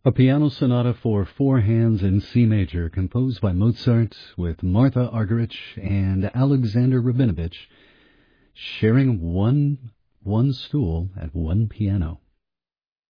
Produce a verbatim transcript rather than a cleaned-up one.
A piano sonata for four hands in C major, composed by Mozart, with Martha Argerich and Alexander Rabinovich sharing one one stool at one piano.